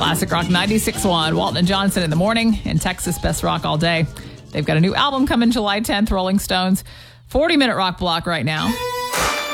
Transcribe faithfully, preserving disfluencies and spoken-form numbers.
Classic Rock ninety-six point one, Walton and Johnson in the morning, and Texas Best Rock all day. They've got a new album coming July tenth, Rolling Stones. forty-minute rock block right now.